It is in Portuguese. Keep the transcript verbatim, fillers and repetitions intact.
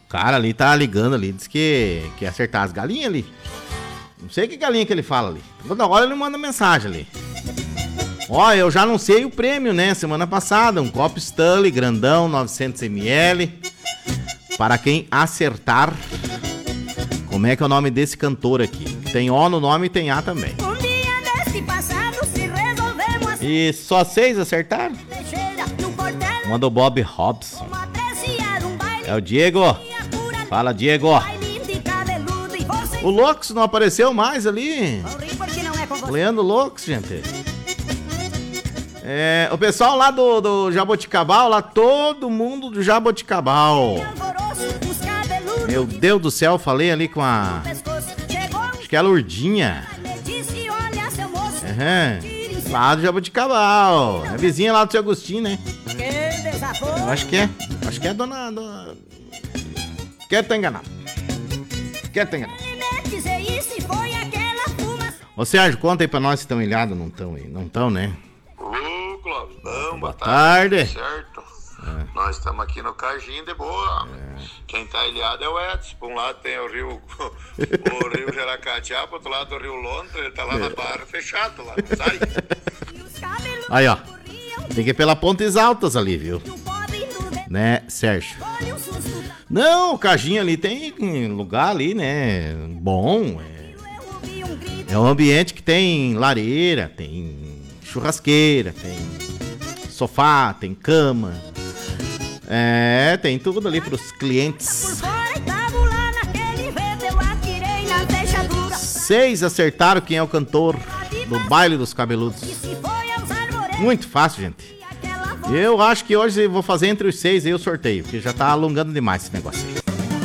O cara ali tá ligando ali, diz que quer acertar as galinhas ali. Não sei que galinha que ele fala ali. Toda hora ele manda mensagem ali. Ó, eu já anunciei o prêmio, né? Semana passada, um copo Stanley grandão, novecentos mililitros. Para quem acertar, como é que é o nome desse cantor aqui? Tem O no nome e tem A também. Um dia desse passado, se resolvemos assim. E só seis acertaram? Manda o Bob Robson. É o Diego. Fala, Diego. O Lox não apareceu mais ali. O Leandro Lox, gente. É, o pessoal lá do, do Jaboticabal, lá todo mundo do Jaboticabal. Meu Deus do céu, falei ali com a... Acho que é a Lourdinha. Uhum. Lá do Jaboticabal. É vizinha lá do seu Agostinho, né? Eu acho que é. Acho que é a dona... dona... Quer tá enganado. Quer tá enganado. Ô Sérgio, conta aí pra nós se estão ilhados ou não estão aí. Não estão, né? Ô, Clóvis, boa, boa tarde. tarde. Certo. É. Nós estamos aqui no Cajim de boa. É. Quem tá ilhado é o Edson. Por um lado tem o rio o rio Jaracatiá, pro outro lado o rio Lontra. Ele tá lá é. na barra fechado lá, não sai. Aí, ó. Tem que ir pela Pontes Altas ali, viu? Né, Sérgio? Não, o Cajinho ali tem lugar ali, né? Bom. É, é um ambiente que tem lareira, tem churrasqueira, tem sofá, tem cama. É, tem tudo ali pros clientes. Seis acertaram quem é o cantor do Baile dos Cabeludos. Muito fácil, gente. Eu acho que hoje eu vou fazer entre os seis aí o sorteio, porque já tá alongando demais esse negócio aí.